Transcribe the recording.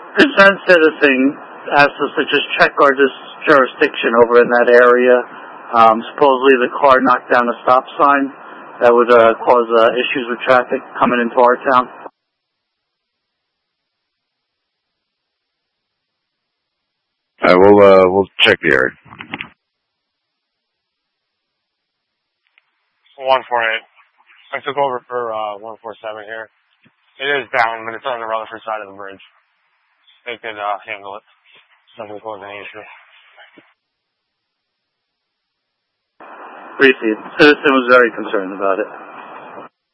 Concerned citizen asked us to just check our jurisdiction over in that area. Supposedly the car knocked down a stop sign that would cause issues with traffic coming into our town. We'll check the area. 148. I took over for 147 here. It is down, but it's on the Rutherford side of the bridge. They could handle it. Nothing causing any issue. Briefly, the citizen was very concerned about it.